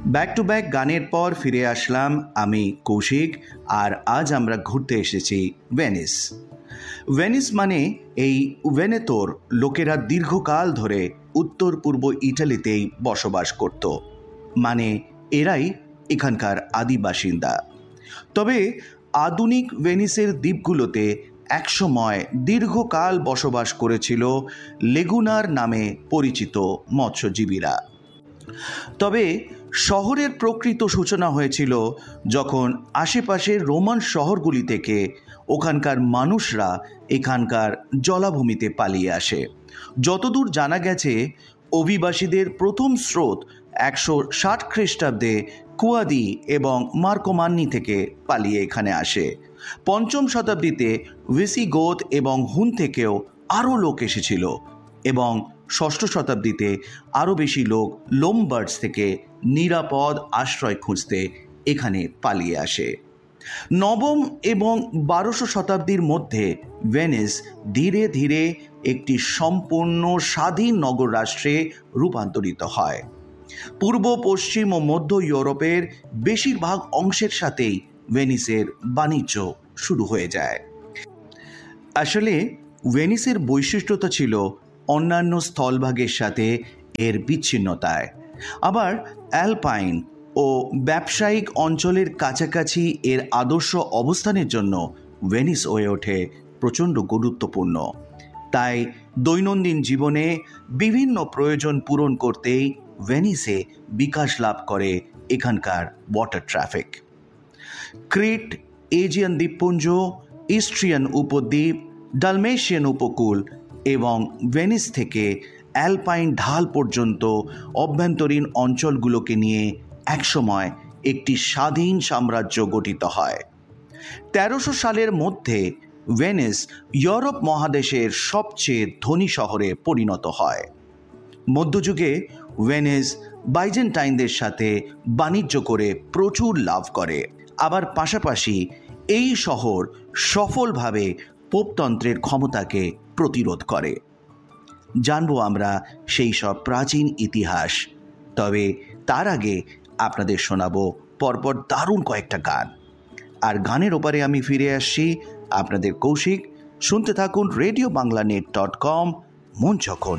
Back to back গানের পর ফিরে আসলাম আমি কৌশিক। আর আজ আমরা ঘুরতে এসেছি ভেনিস। ভেনিস মানে এই ভেনেতোর লোকেরা দীর্ঘকাল ধরে উত্তর পূর্ব ইটালিতেই বসবাস করত, মানে এরাই এখানকার আদি বাসিন্দা। তবে আধুনিক ভেনিসের দ্বীপগুলোতে একসময় দীর্ঘকাল বসবাস করেছিল লেগুনার নামে পরিচিত মৎস্যজীবীরা। তবে শহরের প্রকৃত সূচনা হয়েছিল যখন আশেপাশের রোমান শহরগুলি থেকে ওখানকার মানুষরা এখানকার জলাভূমিতে পালিয়ে আসে। যতদূর জানা গেছে, অভিবাসীদের প্রথম স্রোত 160 খ্রিস্টাব্দে কুয়াদি এবং মার্কোমান্নি থেকে পালিয়ে এখানে আসে। পঞ্চম শতাব্দীতে ভিসিগোথ এবং হুন থেকেও আরও লোক এসেছিল এবং ষষ্ঠ শতাব্দীতে আরও বেশি লোক লোমবার্ডস থেকে নিরাপদ আশ্রয় খুঁজতে এখানে পালিয়ে আসে। নবম এবং 12শো শতাব্দীর মধ্যে ভেনিস ধীরে ধীরে একটি সম্পূর্ণ স্বাধীন নগর রাষ্ট্রে রূপান্তরিত হয়। পূর্ব, পশ্চিম ও মধ্য ইউরোপের বেশিরভাগ অংশের সাথেই ভেনিসের বাণিজ্য শুরু হয়ে যায়। আসলে ভেনিসের বৈশিষ্ট্যতা ছিল অন্যান্য স্থলভাগের সাথে এর বিচ্ছিন্নতায়। আবার অ্যালপাইন ও ব্যবসায়িক অঞ্চলের কাছাকাছি এর আদর্শ অবস্থানের জন্য ভেনিস হয়ে ওঠে প্রচণ্ড গুরুত্বপূর্ণ। তাই দৈনন্দিন জীবনে বিভিন্ন প্রয়োজন পূরণ করতেই ভেনিসে বিকাশ লাভ করে এখানকার ওয়াটার ট্রাফিক। ক্রিট, এজিয়ান দ্বীপপুঞ্জ, ইস্ট্রিয়ান উপদ্বীপ, ডালমেশিয়ান উপকূল এবং ভেনিস থেকে অ্যালপাইন ঢাল পর্যন্ত অভ্যন্তরীণ অঞ্চলগুলোকে নিয়ে একসময় একটি স্বাধীন সাম্রাজ্য গঠিত হয়। 1300 সালের মধ্যে ভেনিস ইউরোপ মহাদেশের সবচেয়ে ধনী শহরে পরিণত হয়। মধ্যযুগে ভেনিস বাইজেন্টাইনদের সাথে বাণিজ্য করে প্রচুর লাভ করে। আবার পাশাপাশি এই শহর সফলভাবে পোপতন্ত্রের ক্ষমতাকে প্রতিরোধ করে। জানবো আমরা সেই সব প্রাচীন ইতিহাস। তবে তার আগে আপনাদের শোনাবো পরপর দারুণ কয়েকটা গান। আর গানের ওপারে আমি ফিরে আসছি, আপনাদের কৌশিক। শুনতে থাকুন রেডিওবাংলানেট.com, মন যখন